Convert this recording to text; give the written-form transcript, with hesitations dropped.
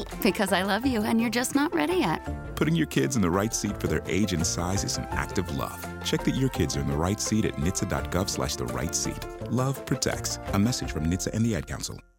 me? Because I love you and you're just not ready yet. Putting your kids in the right seat for their age and size is an act of love. Check that your kids are in the right seat at nhtsa.gov/the right seat. Love protects. A message from NHTSA and the Ad Council.